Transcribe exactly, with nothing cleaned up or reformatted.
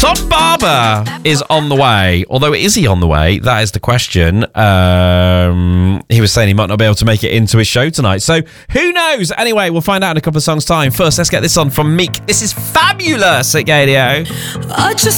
John Barber is on the way. Although, is he on the way? That is the question. Um, he was saying he might not be able to make it into his show tonight. So, who knows? Anyway, we'll find out in a couple of songs' time. First, let's get this on from Meek. This is Fabulous at Gadio. I just